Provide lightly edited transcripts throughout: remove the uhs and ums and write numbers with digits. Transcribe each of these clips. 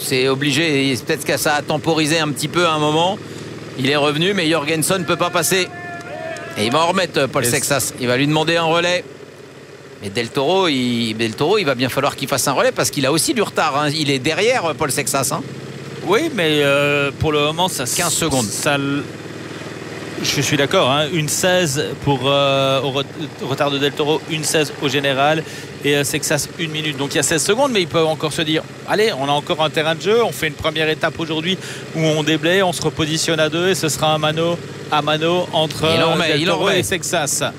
c'est obligé. Peut-être que ça a temporisé un petit peu à un moment. Il est revenu, mais Jorgensen ne peut pas passer. Et il va en remettre Paul Sexas. Il va lui demander un relais. Mais Del Toro, il va bien falloir qu'il fasse un relais parce qu'il a aussi du retard. Hein. Il est derrière Paul Sexas. Hein. Oui, mais pour le moment, ça 15 secondes. Je suis d'accord, hein, une 16 pour au retard de Del Toro, une 16 au général et Sexas 1 minute. Donc il y a 16 secondes, mais ils peuvent encore se dire allez, on a encore un terrain de jeu, on fait une première étape aujourd'hui où on déblaye, on se repositionne à 2 et ce sera un mano à mano entre Del Toro et Sexas. À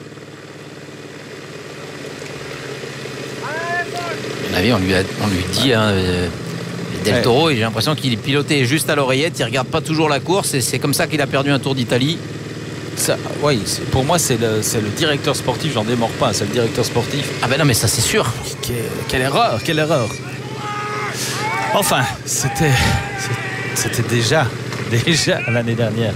mon avis, on lui dit hein, Del Toro, et j'ai l'impression qu'il est piloté juste à l'oreillette, il ne regarde pas toujours la course et c'est comme ça qu'il a perdu un Tour d'Italie. Oui, pour moi c'est le directeur sportif, j'en démords pas, c'est le directeur sportif. Ah ben non mais ça c'est sûr. Quelle erreur. Enfin, c'était déjà l'année dernière.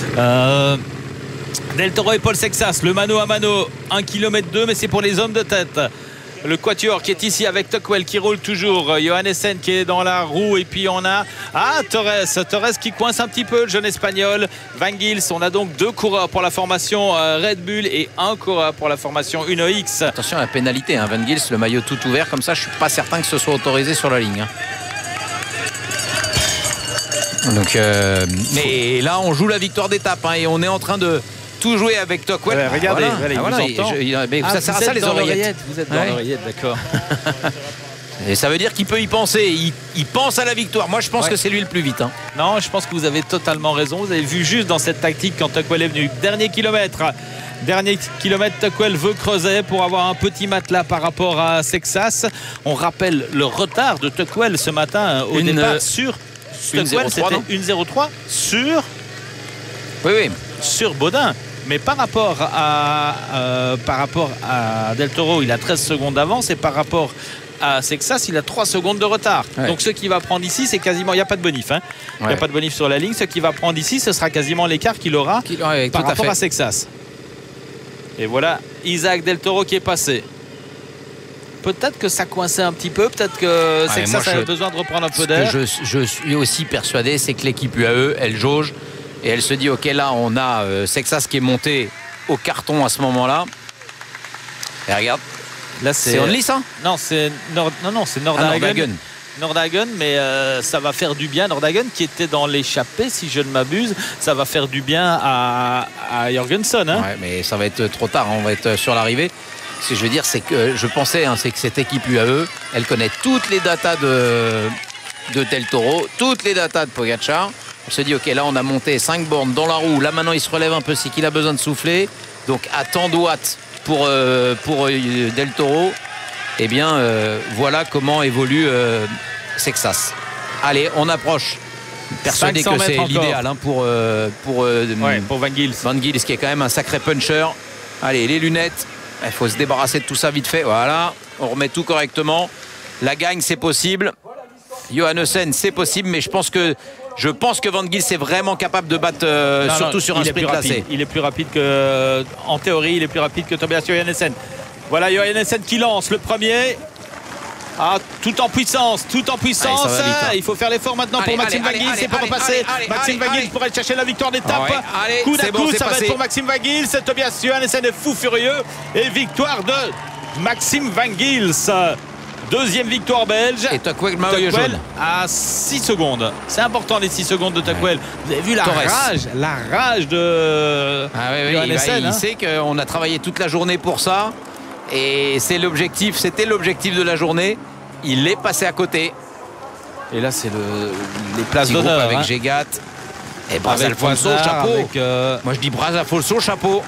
Del Toro et Paul Sexas, le mano à mano, 1 km 2, mais c'est pour les hommes de tête. Le quatuor qui est ici avec Tuckwell qui roule toujours, Johannesen qui est dans la roue, et puis on a Torres qui coince un petit peu, le jeune espagnol. Van Gils, on a donc 2 coureurs pour la formation Red Bull et 1 coureur pour la formation Uno X. Attention à la pénalité, hein. Van Gils, le maillot tout ouvert comme ça, je suis pas certain que ce soit autorisé sur la ligne. Hein. Donc, mais là on joue la victoire d'étape hein, et on est en train de tout jouer avec Tuckwell. Regardez, mais ça sert à ça les oreillettes. Vous êtes dans l'oreillette, d'accord. Et ça veut dire qu'il peut y penser. Il pense à la victoire. Moi, je pense que c'est lui le plus vite. Hein. Non, je pense que vous avez totalement raison. Vous avez vu juste dans cette tactique quand Tuckwell est venu. Dernier kilomètre, Tuckwell veut creuser pour avoir un petit matelas par rapport à Sexas. On rappelle le retard de Tuckwell ce matin au départ sur Tuckwell. C'était 1,03 sur... Oui. Sur Baudin. Mais par rapport à Del Toro, il a 13 secondes d'avance, et par rapport à Sexas, il a 3 secondes de retard. Ouais. Donc ce qu'il va prendre ici, c'est quasiment... Il n'y a pas de bonif. Hein. Il n'y a pas de bonif sur la ligne. Ce qu'il va prendre ici, ce sera quasiment l'écart qu'il aura par rapport à Sexas. Et voilà Isaac Del Toro qui est passé. Peut-être que ça coinçait un petit peu. Peut-être que Sexas avait besoin de reprendre un peu d'air. Je suis aussi persuadé, c'est que l'équipe UAE, elle jauge. Et elle se dit, ok, là, on a Sexas qui est monté au carton à ce moment-là. Et regarde. Là, c'est Only, ça ? Non, c'est Nordhagen. Nordhagen, mais ça va faire du bien. Nordhagen qui était dans l'échappée, si je ne m'abuse. Ça va faire du bien à Jorgensen. Hein. Ouais, mais ça va être trop tard. Hein. On va être sur l'arrivée. Ce que je veux dire, c'est que je pensais, hein, c'est que cette équipe UAE, elle connaît toutes les datas de Del Toro, toutes les datas de Pogacar. On se dit, ok, là on a monté 5 bornes dans la roue. Là maintenant il se relève un peu, c'est qu'il a besoin de souffler. Donc à tant de watts pour Del Toro. Eh bien voilà comment évolue Sexas. Allez, on approche. Persuadé que c'est l'idéal hein, pour Van Gils. Van Gils qui est quand même un sacré puncher. Allez, les lunettes. Il faut se débarrasser de tout ça vite fait. Voilà, on remet tout correctement. La gagne, c'est possible. Johannesen, c'est possible, mais je pense que Van Gils est vraiment capable de battre, surtout sur un sprint classé. Il est plus rapide que, en théorie, il est plus rapide que Tobias Johannesen. Voilà Johannesen qui lance le premier. Tout en puissance. Allez, il faut faire l'effort maintenant pour Maxime Van Gils. C'est pour repasser. Maxime Van Gils pour aller chercher la victoire d'étape. Coup à coup, ça va être pour Maxime Van Gils. Tobias Johannesen est fou furieux. Et victoire de Maxime Van Gils. Deuxième victoire belge. Et Tuckwell à 6 secondes. C'est important les 6 secondes de Tuckwell. Vous avez vu la rage de Johannesen, il sait qu'on a travaillé toute la journée pour ça. Et c'était l'objectif de la journée. Il est passé à côté. Et là c'est les places d'honneur avec Gégat. Et Braz Alfonso, chapeau. Moi je dis Braz Alfonso, chapeau.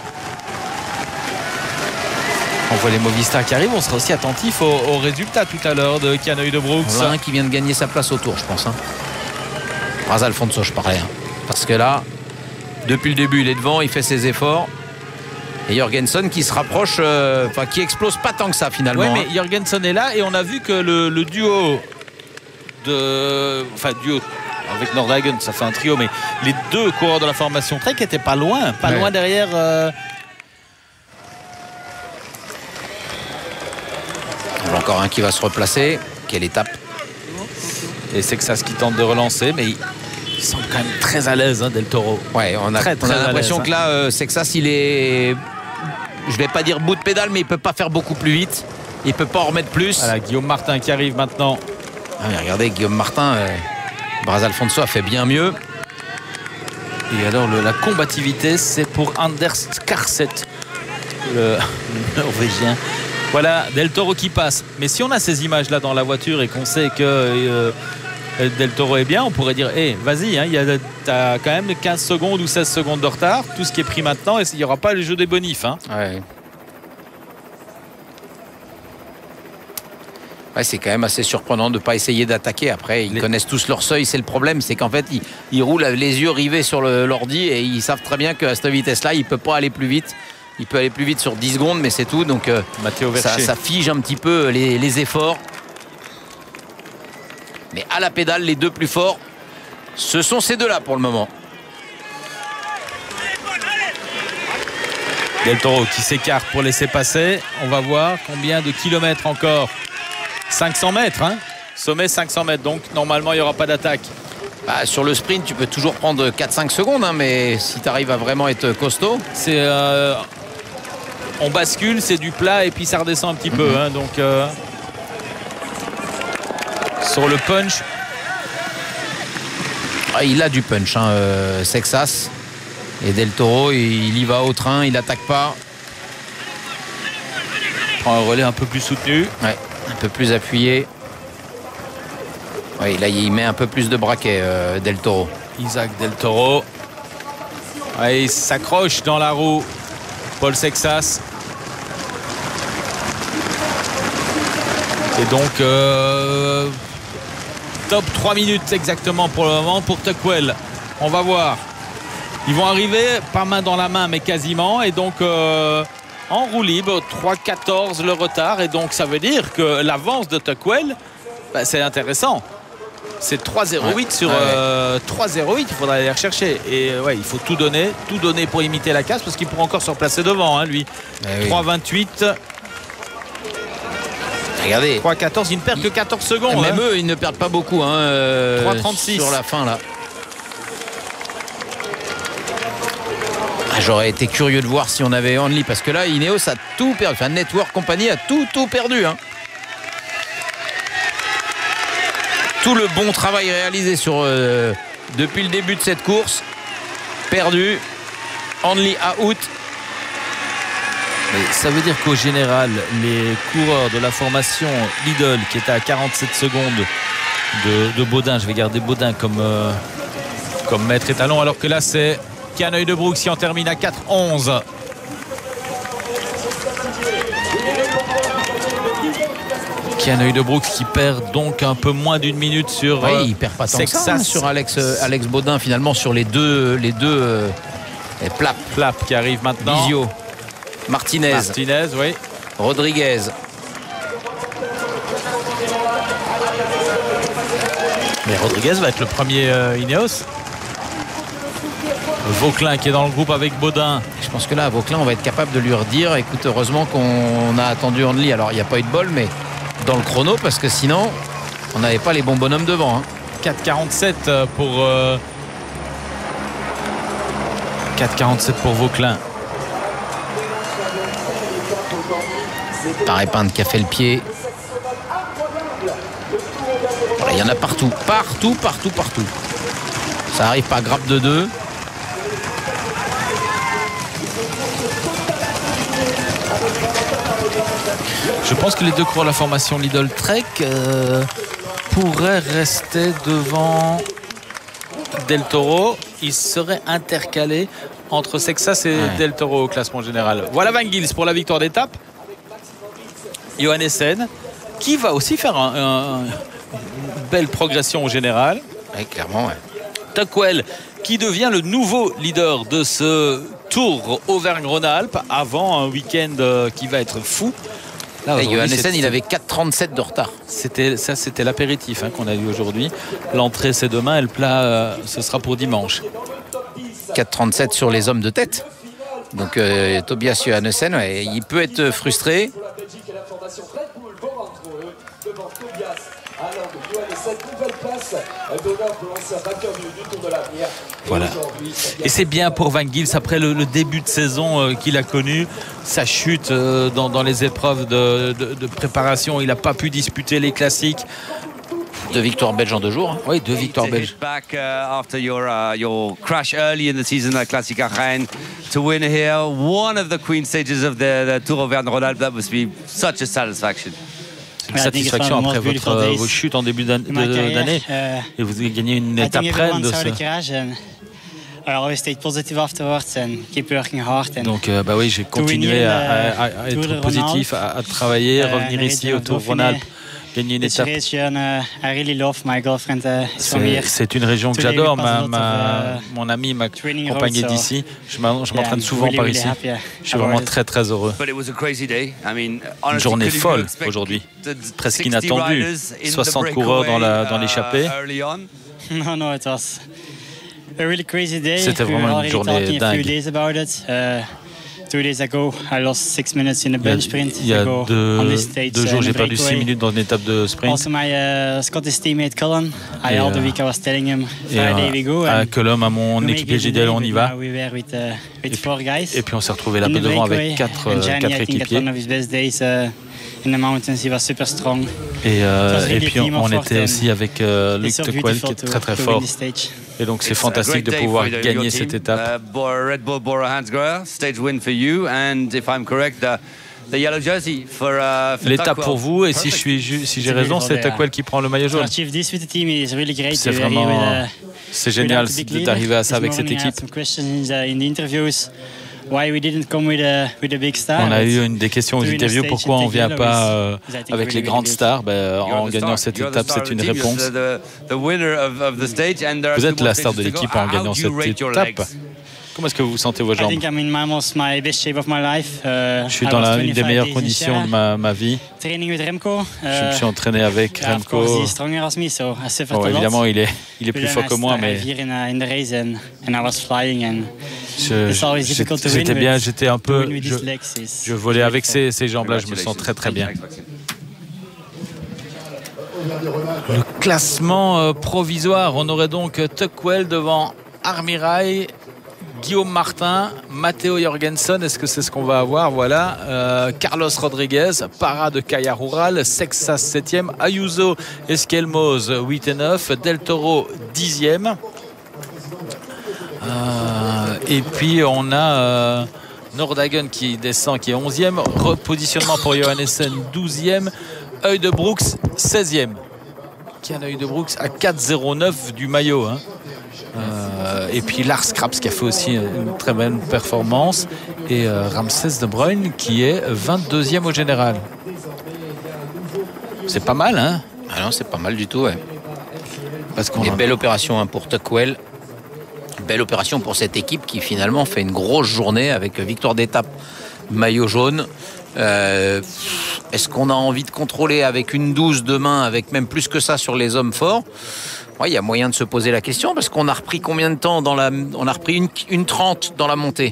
On voit les Movistar qui arrivent. On sera aussi attentif aux résultats tout à l'heure de Kian Uijtdebroeks. On a un qui vient de gagner sa place au Tour, je pense. Hein. Braz Alfonso, je parlais. Hein. Parce que là, depuis le début, il est devant, il fait ses efforts. Et Jorgensen qui se rapproche, qui explose pas tant que ça finalement. Oui, mais Jorgensen est là et on a vu que le duo avec Nordhagen, ça fait un trio, mais les 2 coureurs de la formation Trek étaient pas loin derrière. Encore un qui va se replacer. Quelle étape. Et c'est que ça ce qui tente de relancer, mais il semble quand même très à l'aise, hein, Del Toro. Ouais, on a l'impression que là, Sexas, il est, je vais pas dire bout de pédale, mais il peut pas faire beaucoup plus vite. Il peut pas en remettre plus. Voilà, Guillaume Martin qui arrive maintenant. Ah, mais regardez, Guillaume Martin, Bras Alfonso a fait bien mieux. Et alors la combativité, c'est pour Anders Karset, le Norvégien. Voilà, Del Toro qui passe. Mais si on a ces images-là dans la voiture et qu'on sait que Del Toro est bien, on pourrait dire, vas-y, hein, t'as quand même 15 secondes ou 16 secondes de retard. Tout ce qui est pris maintenant, et il n'y aura pas le jeu des bonifs. Hein. Ouais. Ouais, c'est quand même assez surprenant de ne pas essayer d'attaquer. Après, ils connaissent tous leur seuil. C'est le problème, c'est qu'en fait, ils roulent les yeux rivés sur l'ordi et ils savent très bien qu'à cette vitesse-là, il ne peut pas aller plus vite. Il peut aller plus vite sur 10 secondes, mais c'est tout. Donc, ça fige un petit peu les efforts. Mais à la pédale, les deux plus forts, ce sont ces deux-là pour le moment. Del Toro qui s'écarte pour laisser passer. On va voir combien de kilomètres encore. 500 mètres, hein. Sommet 500 mètres, donc normalement il n'y aura pas d'attaque. Bah, sur le sprint, tu peux toujours prendre 4-5 secondes, hein, mais si tu arrives à vraiment être costaud. C'est on bascule, c'est du plat et puis ça redescend un petit peu. Hein, donc sur le punch. Ah, il a du punch, hein, Sexas. Et Del Toro, il y va au train, il n'attaque pas. Il prend un relais un peu plus soutenu. Ouais. Un peu plus appuyé. Oui, là, il met un peu plus de braquet, Del Toro. Isaac Del Toro. Ouais, il s'accroche dans la roue. Paul Sexas. Et donc, top 3 minutes exactement pour le moment pour Tuckwell. On va voir. Ils vont arriver, pas main dans la main, mais quasiment. Et donc... en roue libre, 3-14 le retard, et donc ça veut dire que l'avance de Tuckwell, c'est intéressant. C'est 3-0-8 sur 3-0-8, il faudra aller rechercher. Et il faut tout donner pour imiter la casse, parce qu'il pourra encore se replacer devant, hein, lui. 3-28. Regardez. 3-14, il ne perd que 14 secondes. Même eux, ils ne perdent pas beaucoup. 3-36 sur la fin, là. J'aurais été curieux de voir si on avait Only, parce que là, Ineos a tout perdu. Enfin, Network Company a tout perdu. Hein. Tout le bon travail réalisé depuis le début de cette course, perdu. Only out. Mais ça veut dire qu'au général, les coureurs de la formation Lidl, qui était à 47 secondes de Baudin, je vais garder Baudin comme maître étalon, alors que là, c'est Kerneuil de Brooks qui en termine à 4-11. Kerneuil de Brooks qui perd donc un peu moins d'une minute sur il perd pas tant que ça, sur Alex Baudin finalement sur les deux Plap qui arrive maintenant. Bizio, Martinez, oui. Rodriguez. Mais Rodriguez va être le premier Ineos. Vauclin qui est dans le groupe avec Baudin. Je pense que là, à Vauclin, on va être capable de lui redire, écoute, heureusement qu'on a attendu Only. Alors, il n'y a pas eu de bol, mais dans le chrono, parce que sinon, on n'avait pas les bons bonhommes devant. Hein. 4,47 pour 4,47 pour Vauclin. Paré-Pinte qui a fait le pied. Voilà, il y en a partout. Partout. Ça arrive par grappe de 2. Je pense que les deux coureurs de la formation Lidl Trek pourraient rester devant Del Toro. Ils seraient intercalés entre Sexas et Del Toro au classement général. Voilà Van Gils pour la victoire d'étape. Johannessen qui va aussi faire une belle progression au général. Oui, clairement. Tuckwell qui devient le nouveau leader de ce Tour Auvergne-Rhône-Alpes avant un week-end qui va être fou. Johannessen, il avait 4,37 de retard. C'était l'apéritif qu'on a eu aujourd'hui. L'entrée, c'est demain et le plat, ce sera pour dimanche. 4,37 sur les hommes de tête. Donc Tobias Johannessen, il peut être frustré. Voilà. Et c'est bien pour Van Gils après le début de saison qu'il a connu, sa chute dans les épreuves de préparation. Il n'a pas pu disputer les classiques. 2 victoires belges en 2 jours. Oui, 2 victoires belges. Back after your crash early in the season at Classica Rennes to win here, one of the queen stages of the Tour Auvergne-Rhône-Alpes, that must be such a satisfaction. C'est une satisfaction après vos chutes en début d'année. Et vous avez gagné une étape Rennes de ce. Donc bah oui, j'ai continué à être positif, à travailler, revenir ici au Tour Rhône-Alpes, gagner une étape. C'est une région que j'adore. Mon ami m'a accompagné d'ici. Je m'entraîne souvent par ici. Je suis vraiment très très heureux. Une journée folle aujourd'hui, presque inattendue. 60 coureurs dans l'échappée. C'était vraiment une journée dingue. Il y a 2 jours, j'ai perdu 6 minutes dans une étape de sprint. Et à Colombe, à mon équipier, j'ai dit allez, on y va. Et puis on s'est retrouvé là-bas devant avec 4 équipiers. Et puis on était aussi avec Luc Tuckwell qui est très très fort. Et donc c'est fantastique de pouvoir gagner cette étape. Red Bull Bora-Hansgrohe, stage win for you, and if I'm correct, the yellow jersey for l'étape pour vous, et si j'ai raison, c'est Tuckwell qui prend le maillot jaune. C'est vraiment génial d'arriver à ça avec cette équipe. On a eu des questions aux interviews, pourquoi on ne vient pas avec les grandes stars. En gagnant cette étape, c'est une réponse. Vous êtes la star de l'équipe en gagnant cette étape. Comment est-ce que vous sentez vos jambes? Je suis dans une des meilleures conditions de ma vie. Je me suis entraîné avec Remco. Bon, évidemment, il est plus fort que moi, mais j'étais bien, j'étais un peu... Je volais avec ces jambes-là, je me sens très très bien. Le classement provisoire, on aurait donc Tuckwell devant Armirail, Guillaume Martin, Matteo Jorgensen, est-ce que c'est ce qu'on va avoir? Voilà. Carlos Rodriguez, Parra de Caja Rural, Sexas 7e, Ayuso Esquelmoz 8 et 9, Del Toro 10e. Et puis on a Nordhagen qui descend, qui est 11e. Repositionnement pour Johannessen 12e. Œil de Brooks 16e. Qui a un Œil de Brooks à 4,09 du maillot. Et puis Lars Krabs qui a fait aussi une très bonne performance. Et Ramses de Bruyne qui est 22e au général. C'est pas mal, hein? Ah non, c'est pas mal du tout, ouais. Parce qu'on a une belle opération pour Tuckwell. Belle opération pour cette équipe qui finalement fait une grosse journée avec victoire d'étape, maillot jaune. Est-ce qu'on a envie de contrôler avec une 12 demain, avec même plus que ça sur les hommes forts? Il y a moyen de se poser la question parce qu'on a repris combien de temps on a repris une 30 dans la montée.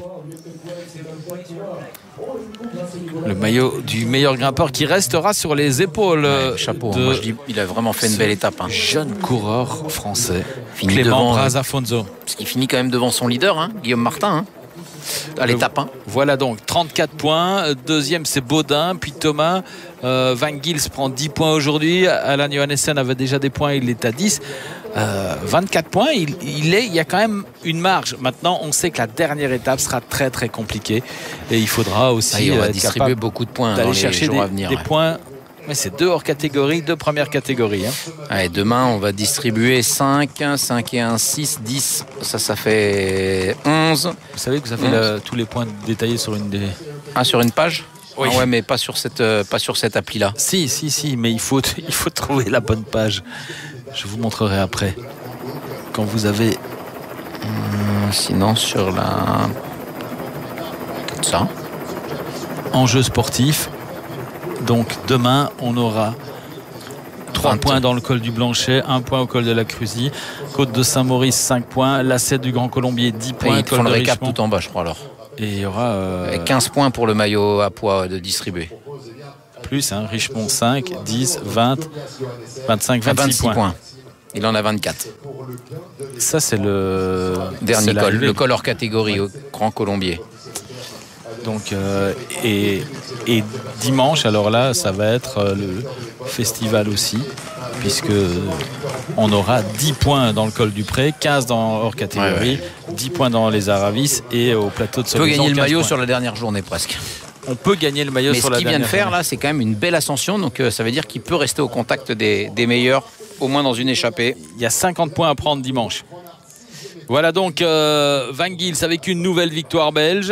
Le maillot du meilleur grimpeur qui restera sur les épaules. Chapeau. Moi, je dis, il a vraiment fait une belle étape. Jeune coureur français, Clément Brazafonso. Parce qu'il finit quand même devant son leader, Guillaume Martin. À l'étape 1. Voilà donc 34 points. Deuxième c'est Baudin, puis Thomas. Van Gils prend 10 points aujourd'hui. Alan Johannessen avait déjà des points, il est à 10. 24 points, il y a quand même une marge. Maintenant, on sait que la dernière étape sera très très compliquée et il faudra aussi on va distribuer beaucoup de points d'aller dans chercher les jours à venir. Des points. Mais c'est 2 hors catégorie, 2 premières catégories. Allez, demain, on va distribuer 5 et 1, 6, 10. Ça fait 11. Vous savez que vous avez tous les points détaillés sur une des... sur une page? Oui. Ouais, mais pas sur cette appli-là. Si, mais il faut trouver la bonne page. Je vous montrerai après. Quand vous avez... sinon, sur la... Comme ça. Enjeu sportif. Donc demain, on aura 3 points dans le col du Blanchet, 1 point au col de la Cruzy, côte de Saint-Maurice 5 points, lacet du Grand Colombier 10 points. Ils font le récap tout en bas, je crois alors. Et il y aura 15 points pour le maillot à poids de distribuer. Plus, Richemont 5, 10, 20, 25, 26 points. Il en a 24. Ça, c'est le dernier col, le col hors catégorie au Grand Colombier. Donc, et dimanche, alors là, ça va être le festival aussi, puisque on aura 10 points dans le col du Pré, 15 dans hors catégorie, 10 points dans les Aravis et au plateau de Solution. On peut gagner le maillot points. Sur la dernière journée presque. On peut gagner le maillot sur la dernière journée. Mais ce qu'il vient de faire là, c'est quand même une belle ascension, donc ça veut dire qu'il peut rester au contact des meilleurs, au moins dans une échappée. Il y a 50 points à prendre dimanche. Voilà donc Van Gils avec une nouvelle victoire belge.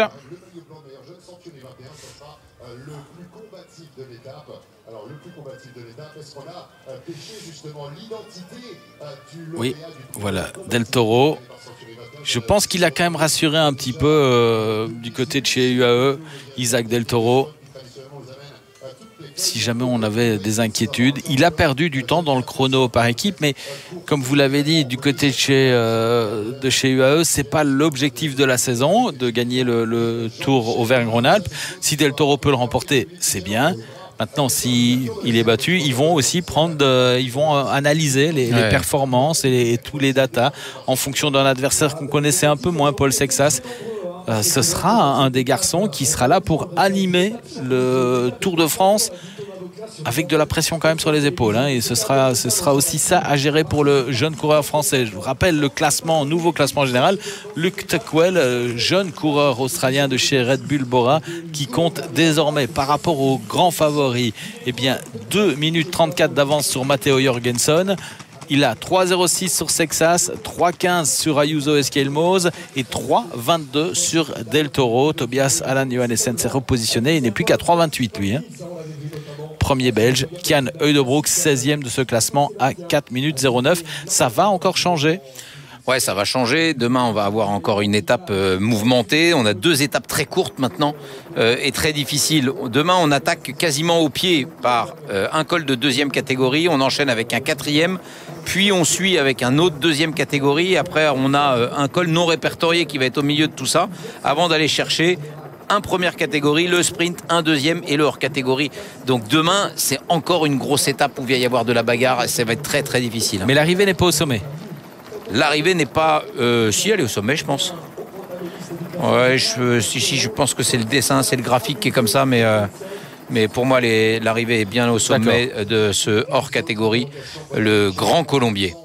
Oui, voilà, Del Toro. Je pense qu'il a quand même rassuré un petit peu du côté de chez UAE, Isaac Del Toro. Si jamais on avait des inquiétudes, il a perdu du temps dans le chrono par équipe, mais comme vous l'avez dit, du côté de chez UAE, c'est pas l'objectif de la saison de gagner le Tour Auvergne-Rhône-Alpes. Si Del Toro peut le remporter, c'est bien. Maintenant, s'il est battu, ils vont aussi ils vont analyser les performances et tous les datas en fonction d'un adversaire qu'on connaissait un peu moins, Paul Sexas. Ce sera un des garçons qui sera là pour animer le Tour de France avec de la pression quand même sur les épaules, hein, et ce sera aussi ça à gérer pour le jeune coureur français. Je vous rappelle le classement, nouveau classement général. Luke Tuckwell, jeune coureur australien de chez Red Bull Bora, qui compte désormais par rapport aux grands favoris 2 minutes 34 d'avance sur Matteo Jorgensen. Il a 3,06 sur Sexas, 3,15 sur Ayuso Esquelmoz et 3,22 sur Del Toro. Tobias Alan Johannessen s'est repositionné. Il n'est plus qu'à 3,28 lui. Premier belge, Kian Heudebroek, 16e de ce classement à 4 minutes 09. Ça va encore changer. Ouais, ça va changer. Demain, on va avoir encore une étape mouvementée. On a 2 étapes très courtes maintenant et très difficiles. Demain, on attaque quasiment au pied par un col de 2e catégorie. On enchaîne avec un 4e. Puis on suit avec un autre 2e catégorie. Après, on a un col non répertorié qui va être au milieu de tout ça avant d'aller chercher un première catégorie, le sprint, un 2e et le hors catégorie. Donc demain, c'est encore une grosse étape où il va y avoir de la bagarre et ça va être très très difficile. Mais l'arrivée n'est pas au sommet. L'arrivée n'est pas... si, elle est au sommet, je pense. Ouais, je pense que c'est le dessin, c'est le graphique qui est comme ça, mais pour moi, l'arrivée est bien au sommet de ce hors catégorie, le Grand Colombier.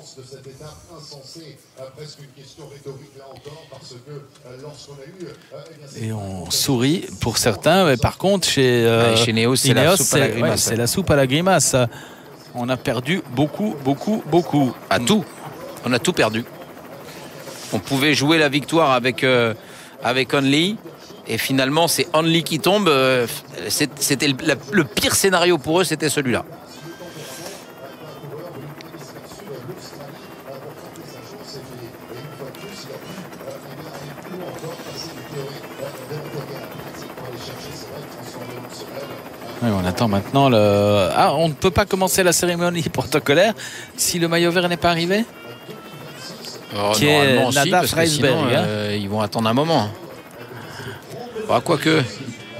Et on sourit pour certains, mais par contre, chez Neos, c'est la soupe à la grimace. C'est la soupe à la grimace. On a perdu beaucoup. À tout. On a tout perdu. On pouvait jouer la victoire avec Only. Et finalement, c'est Only qui tombe. C'était le pire scénario pour eux, c'était celui-là. Oui, on attend maintenant on ne peut pas commencer la cérémonie protocolaire si le maillot vert n'est pas arrivé. Qui est Nada Freisberg. Ils vont attendre un moment. Quoique.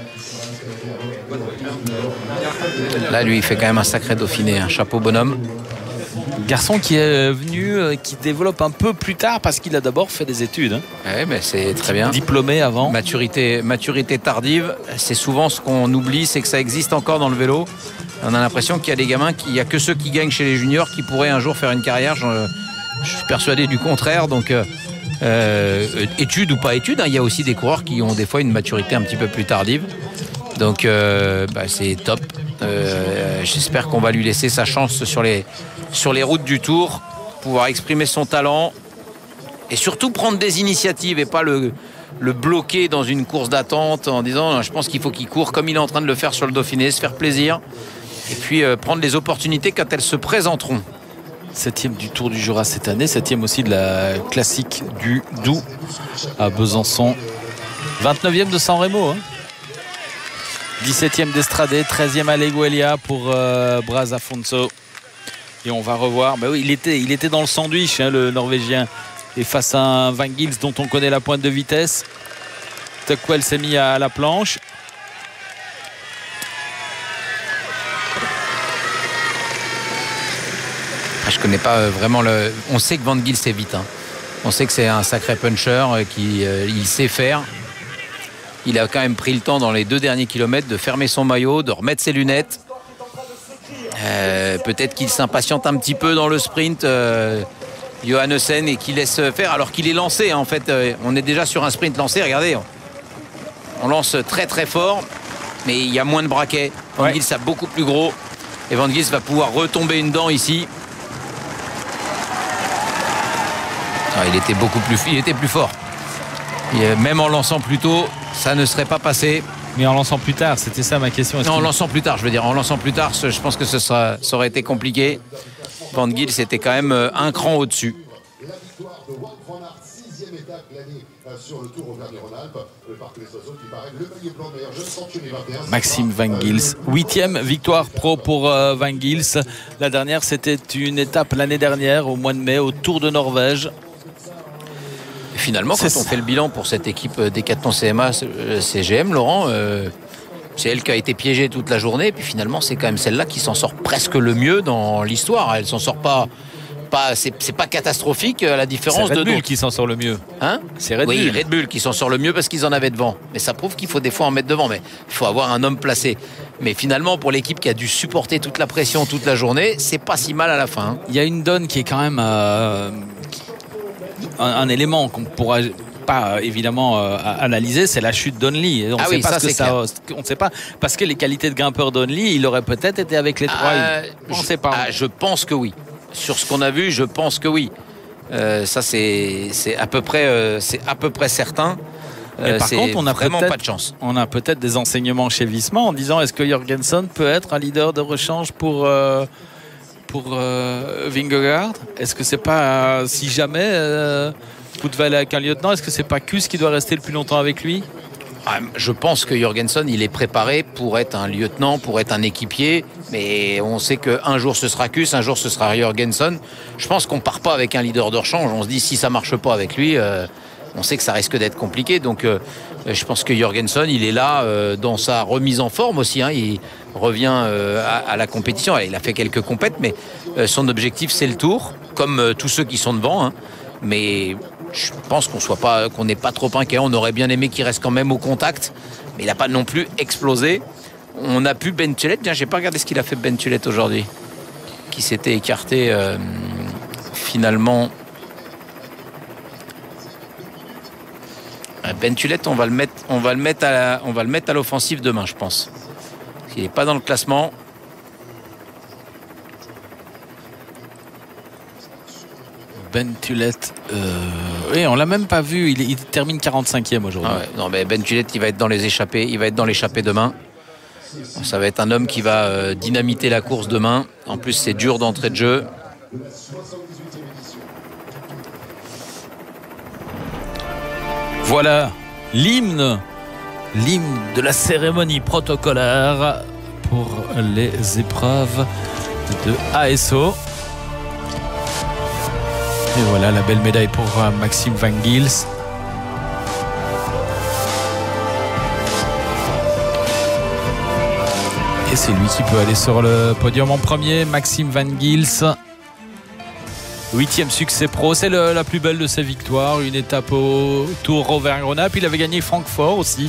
Là, lui, il fait quand même un sacré Dauphiné. Un chapeau bonhomme. Garçon qui est venu, qui développe un peu plus tard parce qu'il a d'abord fait des études. Oui, mais c'est très bien. Diplômé avant. Maturité tardive. C'est souvent ce qu'on oublie, c'est que ça existe encore dans le vélo. On a l'impression qu'il y a des gamins, il n'y a que ceux qui gagnent chez les juniors qui pourraient un jour faire une carrière. Je suis persuadé du contraire. Donc, études ou pas études, il y a aussi des coureurs qui ont des fois une maturité un petit peu plus tardive. Donc, c'est top. J'espère qu'on va lui laisser sa chance sur les routes du Tour, pouvoir exprimer son talent et surtout prendre des initiatives et pas le bloquer dans une course d'attente en disant je pense qu'il faut qu'il court comme il est en train de le faire sur le Dauphiné, se faire plaisir et puis prendre les opportunités quand elles se présenteront. 7e du Tour du Jura cette année, 7e aussi de la classique du Doubs à Besançon, 29e de San Remo, 17e d'Estrade, 13e à Leguelia pour Braz Afonso. Et on va revoir, il était dans le sandwich, le Norvégien, et face à un Van Gils dont on connaît la pointe de vitesse. Tuckwell s'est mis à la planche. Je connais pas vraiment le. On sait que Van Gils c'est vite. Hein. On sait que c'est un sacré puncher qui il sait faire. Il a quand même pris le temps dans les 2 derniers kilomètres de fermer son maillot, de remettre ses lunettes. Peut-être qu'il s'impatiente un petit peu dans le sprint, Johannesen, et qu'il laisse faire alors qu'il est lancé. Hein. En fait, on est déjà sur un sprint lancé. Regardez, on lance très très fort, mais il y a moins de braquets. Van Gils a beaucoup plus gros, et Van Gils va pouvoir retomber une dent ici. Ah, il était plus fort. Même en lançant plus tôt, ça ne serait pas passé. Mais en lançant plus tard, c'était ça ma question. Non, en lançant plus tard, je veux dire. En lançant plus tard, je pense que ça aurait été compliqué. Van Gils était quand même un cran au-dessus. La victoire de Wout van Aert, 6e étape l'année sur le Tour Auvergne-Rhône-Alpes. Le parc des Oiseaux qui paraît le maillot blanc meilleur jeune century 21. Maxime Van Gils, 8e victoire pro pour Van Gils. La dernière, c'était une étape l'année dernière, au mois de mai, au Tour de Norvège. Et finalement, quand on fait le bilan pour cette équipe Decathlon CMA CGM, Laurent, c'est elle qui a été piégée toute la journée. Et puis finalement, c'est quand même celle-là qui s'en sort presque le mieux dans l'histoire. Elle s'en sort pas c'est pas catastrophique à la différence de Red Bull d'autres. qui s'en sort le mieux. Hein? C'est Red Bull. Oui, Red Bull qui s'en sort le mieux parce qu'ils en avaient devant. Mais ça prouve qu'il faut des fois en mettre devant. Mais il faut avoir un homme placé. Mais finalement, pour l'équipe qui a dû supporter toute la pression toute la journée, c'est pas si mal à la fin. Hein. Il y a une donne qui est quand même un élément qu'on ne pourra pas évidemment analyser, c'est la chute d'Only. On ne sait pas parce que les qualités de grimpeur d'Only, il aurait peut-être été avec les trois. On ne sait pas. Je pense que oui. Sur ce qu'on a vu, je pense que oui. Ça, c'est à peu près certain. Par contre, on a vraiment pas de chance. On a peut-être des enseignements chez Visma en disant est-ce que Jorgensen peut être un leader de rechange pour Vingegaard? Est-ce que c'est pas si jamais vous devez aller avec un lieutenant, est-ce que c'est pas Kuss qui doit rester le plus longtemps avec lui? Je pense que Jorgensen, il est préparé pour être un lieutenant, pour être un équipier, mais on sait qu'un jour ce sera Kuss, un jour ce sera Jorgensen. Je pense qu'on part pas avec un leader de rechange. On se dit si ça marche pas avec lui, on sait que ça risque d'être compliqué. Donc je pense que Jorgensen, il est là dans sa remise en forme aussi. Hein. Il revient à la compétition. Il a fait quelques compètes, mais son objectif c'est le Tour, comme tous ceux qui sont devant. Hein. Mais je pense qu'on n'est pas trop inquiet. On aurait bien aimé qu'il reste quand même au contact, mais il n'a pas non plus explosé. On a pu Ben Tulet. Tiens, j'ai pas regardé ce qu'il a fait Ben Tulet aujourd'hui, qui s'était écarté finalement. Ben Tulet, on va le mettre à l'offensive demain, je pense. Il n'est pas dans le classement. Ben Tulet, oui, on l'a même pas vu. Il termine 45e aujourd'hui. Non, mais Ben Tulet, il va être dans les échappées. Il va être dans l'échappée demain. Ça va être un homme qui va dynamiter la course demain. En plus, c'est dur d'entrée de jeu. Voilà l'hymne de la cérémonie protocolaire pour les épreuves de ASO. Et voilà la belle médaille pour Maxime Van Gils. Et c'est lui qui peut aller sur le podium en premier, Maxime Van Gils. 8e succès pro, c'est la plus belle de ses victoires. Une étape au Tour Auvergne-Rhône-Alpes. Il avait gagné Francfort aussi.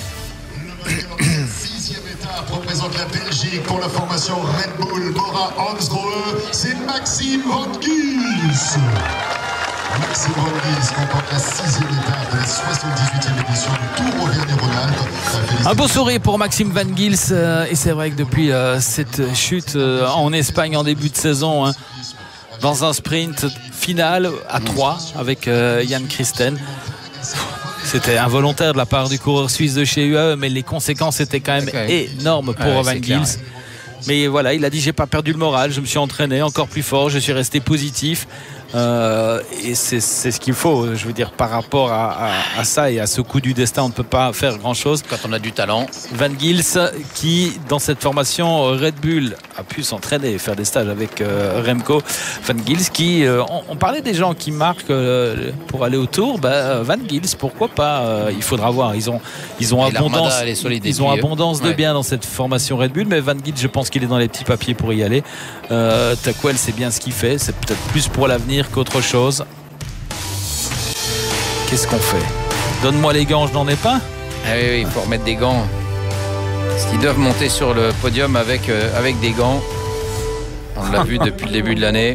6e étape représente la Belgique pour la formation Red Bull Bora Hansgrohe. C'est Maxime Van Gils. Maxime Van Gils remporte la 6e étape de la 78e édition du Tour Auvergne-Rhône-Alpes. Un beau sourire pour Maxime Van Gils. Et c'est vrai que depuis cette chute en Espagne en début de saison, hein, dans un sprint final à 3 avec Jan Christen. C'était involontaire de la part du coureur suisse de chez UAE, mais les conséquences étaient quand même énormes pour Van Gils. Mais voilà, il a dit j'ai pas perdu le moral, je me suis entraîné encore plus fort, je suis resté positif. Et c'est ce qu'il faut, je veux dire, par rapport à ça et à ce coup du destin, on ne peut pas faire grand chose quand on a du talent. Van Gils qui, dans cette formation Red Bull a pu s'entraîner et faire des stages avec Remco Van Gils qui on parlait des gens qui marquent pour aller au Tour. Van Gils, pourquoi pas, il faudra voir. Ils ont abondance de biens dans cette formation Red Bull, mais Van Gils, je pense qu'il est dans les petits papiers pour y aller. Taquel, c'est bien ce qu'il fait, c'est peut-être plus pour l'avenir qu'autre chose. Qu'est-ce qu'on fait? Donne-moi les gants, je n'en ai pas. Ah oui, il faut remettre des gants. Parce qu'ils doivent monter sur le podium avec des gants. On l'a vu depuis le début de l'année.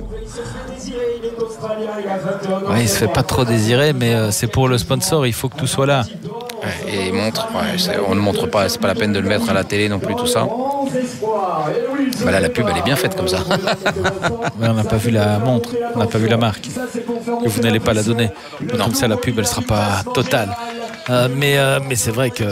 Ouais, il se fait pas trop désirer, mais c'est pour le sponsor, il faut que tout soit là. Et montre, on ne montre pas, c'est pas la peine de le mettre à la télé non plus, tout ça. Là, la pub, elle est bien faite comme ça. Ouais, on n'a pas vu la montre, on n'a pas vu la marque. Et vous n'allez pas la donner. Non. Comme ça, la pub, elle sera pas totale. Mais c'est vrai que...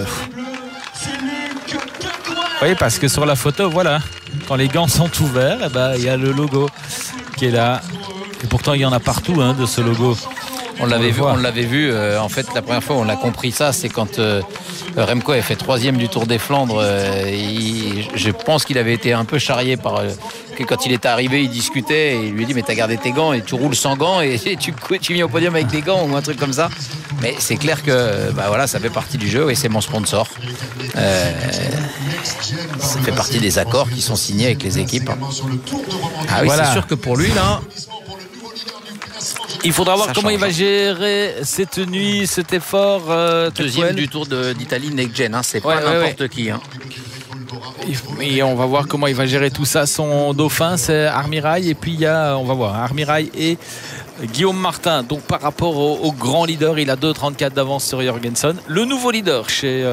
Oui, parce que sur la photo, voilà, quand les gants sont ouverts, il y a le logo qui est là. Et pourtant, il y en a partout de ce logo. On l'avait vu. En fait, la première fois où on a compris ça, c'est quand Remco avait fait 3e du Tour des Flandres. Je pense qu'il avait été un peu charrié que quand il était arrivé, il discutait et il lui dit mais t'as gardé tes gants et tu roules sans gants et tu viens au podium avec des gants ou un truc comme ça. Mais c'est clair que ça fait partie du jeu et c'est mon sponsor. Ça fait partie des accords qui sont signés avec les équipes. Ah oui, voilà. C'est sûr que pour lui là. Il faudra voir comment il va gérer cette nuit, cet effort. 2e du Tour d'Italie Next Gen, c'est pas n'importe qui. Et on va voir comment il va gérer tout ça. Son dauphin, c'est Armirail. Et puis on va voir, Armirail et Guillaume Martin. Donc par rapport au grand leader, il a 2,34 d'avance sur Jorgensen. Le nouveau leader chez...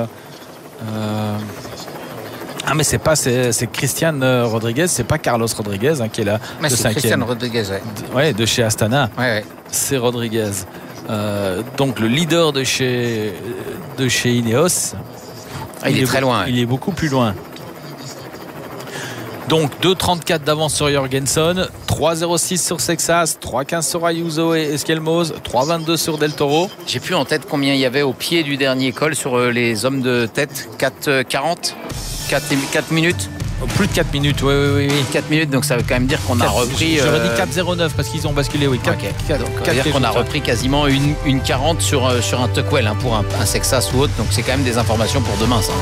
mais c'est Christian Rodriguez, c'est pas Carlos Rodriguez qui est là. Mais c'est Christian Rodriguez, de chez Astana. Ouais. C'est Rodriguez. Donc le leader de chez Ineos. Il est très loin. Il est beaucoup plus loin. Donc 2,34 d'avance sur Jorgensen, 3,06 sur Sexas, 3,15 sur Ayuso et Esquelmoz, 3,22 sur Del Toro. J'ai plus en tête combien il y avait au pied du dernier col sur les hommes de tête. 4,40 4 minutes. Plus de 4 minutes, oui. 4 minutes, donc ça veut quand même dire qu'on a repris... J'aurais dit 4,09 parce qu'ils ont basculé, oui. 4, okay. Ça veut dire qu'on a repris quasiment une 40 sur un Tuckwell pour un Sexas ou autre. Donc c'est quand même des informations pour demain, ça.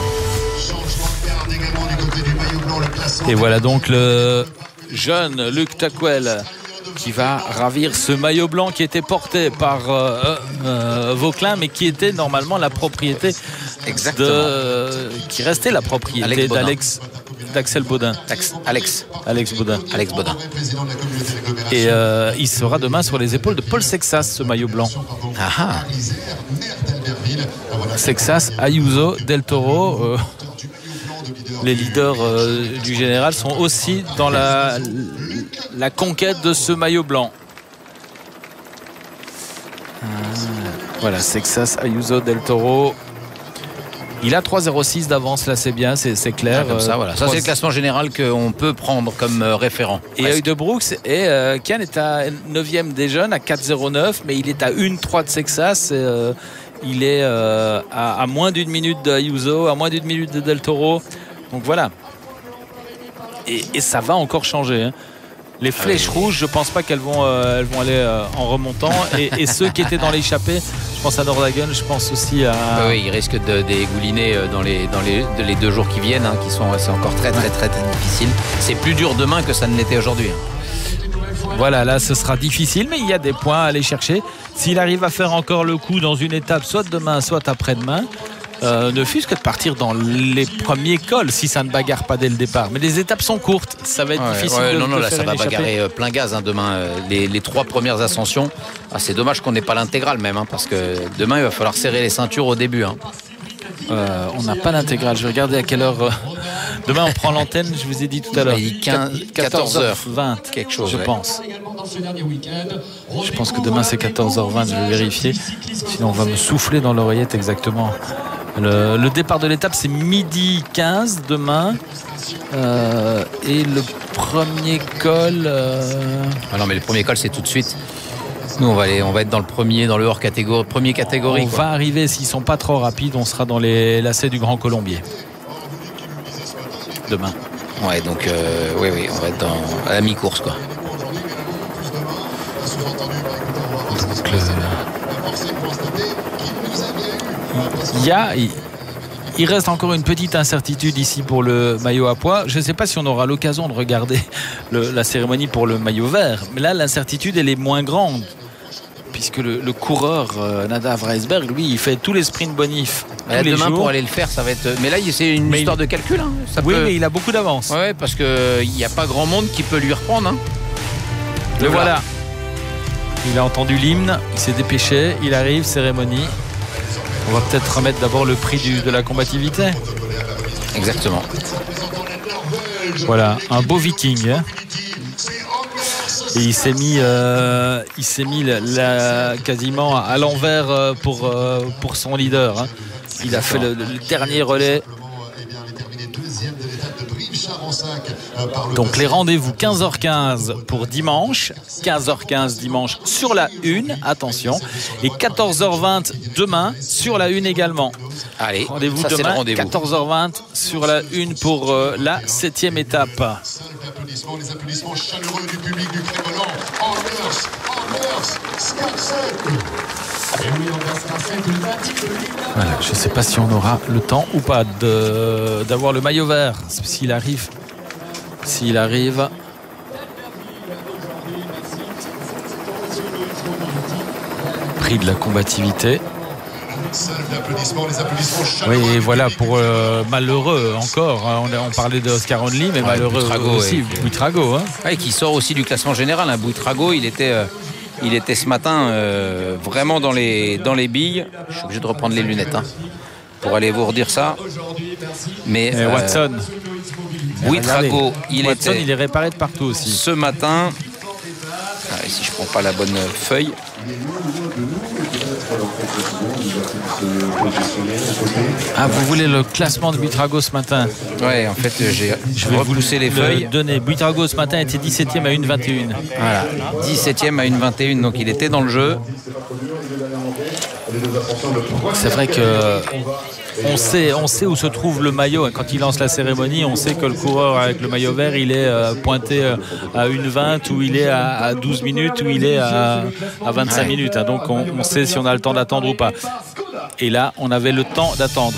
Et voilà donc le jeune Luc Tuckwell qui va ravir ce maillot blanc qui était porté par Vauclin, mais qui était normalement la propriété qui restait la propriété d'Axel Baudin. Alex Baudin. Et il sera demain sur les épaules de Paul Sexas, ce maillot blanc. Sexas, Ayuso, Del Toro. Les leaders du général sont aussi dans la conquête de ce maillot blanc. Voilà, Sexas, Ayuso, Del Toro. Il a 3,06 d'avance, là c'est bien, c'est clair. Comme ça, voilà. Ça c'est le classement général qu'on peut prendre comme référent. Et Eude Brooks, et Kian est à 9e des jeunes, à 4,09, mais il est à 1,3 de Sexas. Il est à moins d'une minute d'Ayuso, à moins d'une minute de Del Toro. Donc voilà. Et ça va encore changer. Les flèches rouges, je pense pas qu'elles vont aller en remontant. Et ceux qui étaient dans l'échappée, je pense à Nordhagen, je pense aussi à... Oui, ils risquent de dégouliner dans les 2 jours qui viennent, c'est encore très difficile. C'est plus dur demain que ça ne l'était aujourd'hui. Voilà, là ce sera difficile, mais il y a des points à aller chercher. S'il arrive à faire encore le coup dans une étape, soit demain, soit après-demain, ne fût-ce que de partir dans les premiers cols si ça ne bagarre pas dès le départ. Mais les étapes sont courtes, ça va être difficile de là faire ça va bagarrer plein gaz demain. Les 3 premières ascensions, c'est dommage qu'on n'ait pas l'intégrale même, parce que demain il va falloir serrer les ceintures au début. On n'a pas l'intégrale, je vais regarder à quelle heure demain on prend l'antenne. Je vous ai dit tout à l'heure 14h20 quelque chose, je pense. Je pense que demain c'est 14h20, je vais vérifier, sinon on va me souffler dans l'oreillette exactement. Le départ de l'étape c'est 12h15 demain, et le premier col non mais le premier col c'est tout de suite. Nous on va être dans le hors catégorie, premier catégorie. On va arriver, s'ils sont pas trop rapides, on sera dans les lacets du Grand Colombier demain. Ouais, donc oui, on va être à la mi-course, quoi. Donc, il reste encore une petite incertitude ici pour le maillot à pois. Je ne sais pas si on aura l'occasion de regarder la cérémonie pour le maillot vert. Mais là, l'incertitude, elle est moins grande. Puisque le coureur Nadav Reisberg, lui, il fait tous les sprints bonifs. Demain, pour aller le faire, ça va être. Mais là, c'est une histoire de calcul. Hein. Oui, mais il a beaucoup d'avance. Oui, parce qu'il n'y a pas grand monde qui peut lui reprendre. Hein. Le voilà. Il a entendu l'hymne, il s'est dépêché, il arrive, cérémonie. On va peut-être remettre d'abord le prix de la combativité. Exactement. Voilà, un beau viking. Hein. Et il s'est mis quasiment à l'envers pour son leader. Hein. Il a fait le dernier relais. Donc les rendez-vous 15h15 pour dimanche, 15h15 dimanche sur la 1, attention, et 14h20 demain sur la 1 également. Allez, rendez-vous demain, 14h20 sur la 1 pour la 7e étape. Les applaudissements chaleureux du public du Crévolant. Voilà, je ne sais pas si on aura le temps ou pas d'avoir le maillot vert s'il arrive. Prix de la combativité. Oui, et voilà pour malheureux encore. Hein, on parlait d'Oscar Only, mais malheureux Buitrago aussi. Buitrago, hein. Ouais, qui sort aussi du classement général. Hein. Buitrago, il était ce matin vraiment dans les billes. Je suis obligé de reprendre les lunettes pour aller vous redire ça. Mais Watson. Buitrago, il est réparé de partout aussi. Ce matin, si je prends pas la bonne feuille. Ah, vous voulez le classement de Buitrago ce matin? Ouais, en fait, je vais repousser les feuilles. Buitrago ce matin était 17e à 1,21. Voilà, 17e à 1,21, donc il était dans le jeu. C'est vrai que on sait où se trouve le maillot. Quand il lance la cérémonie, on sait que le coureur avec le maillot vert, il est pointé à 1,20, ou il est à 12 minutes, ou il est à 25 minutes. Donc on sait si on a le temps d'attendre ou pas. Et là, on avait le temps d'attendre.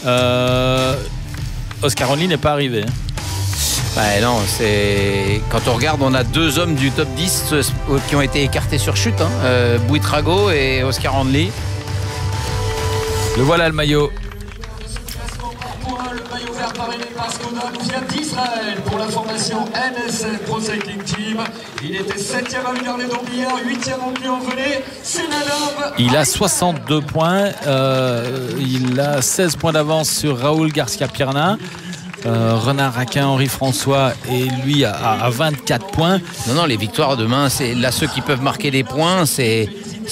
Oscar Only n'est pas arrivé. Ouais, non, quand on regarde, on a 2 hommes du top 10 qui ont été écartés sur chute, Buitrago et Oscar Only. Le voilà, le maillot. Le maillot vert parrainé par Skoda nous vient d'Israël pour la formation NSN Pro Cycling Team. Il était 7e à Villars-les-Dombières, 8e en Puy-en-Velay. C'est Nadav. Il a 62 points. Il a 16 points d'avance sur Raoul Garcia-Pierna. Renard Raquin, Henri François et lui à 24 points. Non, les victoires demain, c'est là ceux qui peuvent marquer des points, c'est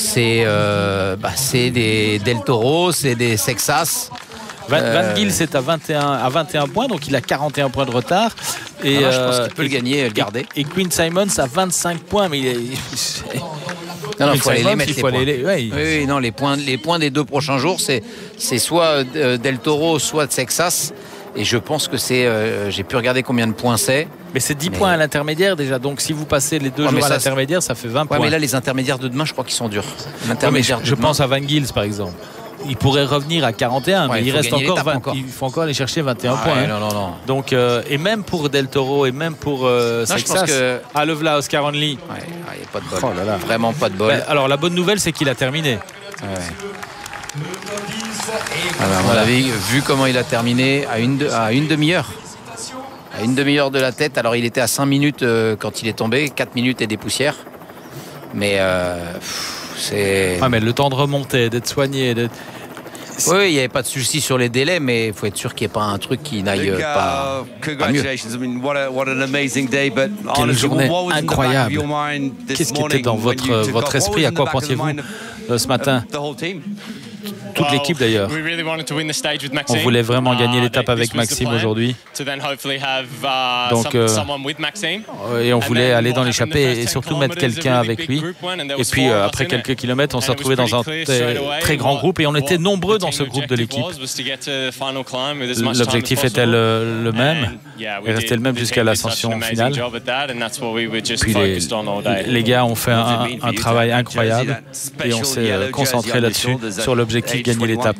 des Del Toro, c'est des Sexas. Van Gils est à 21 points, donc il a 41 points de retard. Et je pense qu'il peut le gagner, le garder. Et Quinn Simons a 25 points, mais il faut aller les mettre. Oui, non, les points des 2 prochains jours, c'est soit Del Toro, soit Sexas. Et je pense que j'ai pu regarder combien de points c'est. Mais c'est 10 points à l'intermédiaire déjà. Donc si vous passez les 2 jours à l'intermédiaire, ça fait 20 points. Mais là, les intermédiaires de demain, je crois qu'ils sont durs. Je pense à Van Gils, par exemple. Il pourrait revenir à 41, mais il reste encore 20. Il faut encore aller chercher 21 points. Non. Donc, et même pour Del Toro et même pour Sexas, à Levla, Oscar Only. Il n'y a pas de bol. Oh là là. Vraiment pas de bol. Alors la bonne nouvelle, c'est qu'il a terminé. À mon avis, vu comment il a terminé, à une demi-heure. À une demi-heure de la tête. Alors il était à 5 minutes quand il est tombé, 4 minutes et des poussières. Mais c'est... mais le temps de remonter, d'être soigné, Oui, il n'y avait pas de souci sur les délais, mais il faut être sûr qu'il n'y ait pas un truc qui n'aille pas mieux. Quelle journée incroyable. Qu'est-ce qui était dans votre esprit? À quoi pensiez-vous ce matin? toute l'équipe d'ailleurs. On voulait vraiment gagner l'étape avec Maxime aujourd'hui. Donc, et on voulait aller dans l'échappée et surtout mettre quelqu'un avec lui. Et puis après quelques kilomètres, on s'est retrouvé dans un très grand groupe et on était nombreux dans ce groupe de l'équipe. L'objectif était le même et restait le même jusqu'à l'ascension finale. Puis les gars ont fait un travail incroyable et on s'est concentré là-dessus, sur l'objectif gagner l'étape.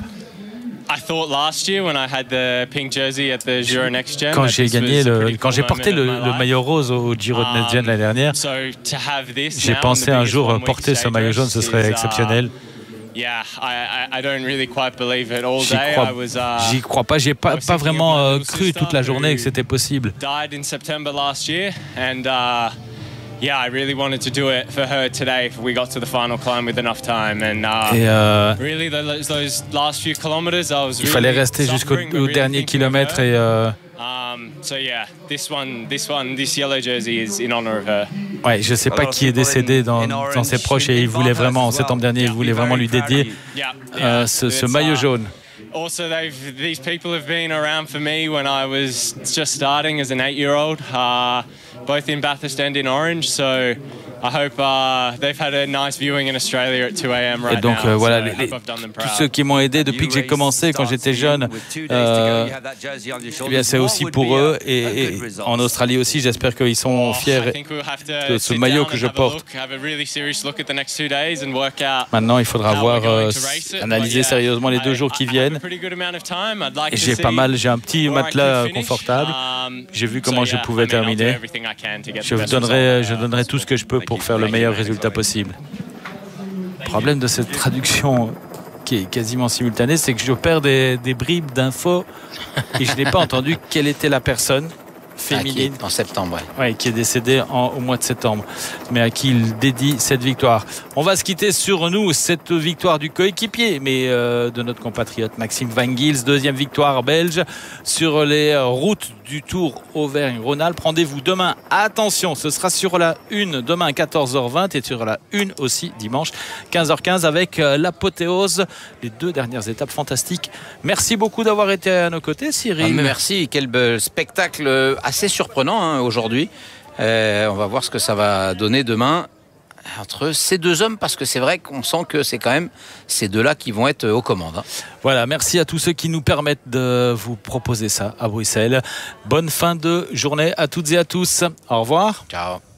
Quand j'ai porté le maillot rose au Giro de Next Gen l'année dernière, j'ai pensé un jour porter ce maillot jaune, ce serait exceptionnel. J'y crois pas. J'ai pas vraiment cru toute la journée que c'était possible. Yeah, I really wanted to do it for her today if we got to the final climb with enough time. And really, those last few kilometers, I was. Il fallait rester jusqu'au dernier kilomètre et. So yeah, this yellow jersey is in honor of her. Ouais, je sais pas qui est décédé dans ses proches et il voulait vraiment, en septembre dernier, il voulait vraiment lui dédier ce maillot jaune. Also, these people have been around for me when I was just starting as an 8-year-old, both in Bathurst and in Orange. So I hope they've had a nice viewing in Australia at 2 a.m. right now. Et donc voilà, tous ceux qui m'ont aidé depuis que j'ai commencé, quand j'étais jeune, c'est aussi pour eux. Et en Australie aussi, j'espère qu'ils sont fiers de ce maillot que je porte. Maintenant, il faudra analyser sérieusement les 2 jours qui viennent. Et j'ai un petit matelas confortable. J'ai vu comment je pouvais terminer. Je donnerai tout ce que je peux pour faire le meilleur résultat possible. Le problème de cette traduction qui est quasiment simultanée, c'est que je perds des bribes d'infos et je n'ai pas entendu quelle était la personne féminine en septembre, qui est décédée au mois de septembre, mais à qui il dédie cette victoire. On va se quitter sur cette victoire du coéquipier, mais de notre compatriote Maxime Van Gils, 2e victoire belge sur les routes du Tour Auvergne-Rhône-Alpes. Rendez-vous demain, attention, ce sera sur la 1 demain à 14h20 et sur la 1 aussi dimanche 15h15 avec l'apothéose, les 2 dernières étapes fantastiques. Merci beaucoup d'avoir été à nos côtés, Cyril. Merci, quel spectacle assez surprenant aujourd'hui. On va voir ce que ça va donner demain entre ces 2 hommes, parce que c'est vrai qu'on sent que c'est quand même ces 2-là qui vont être aux commandes. Voilà, merci à tous ceux qui nous permettent de vous proposer ça à Bruxelles. Bonne fin de journée à toutes et à tous. Au revoir. Ciao.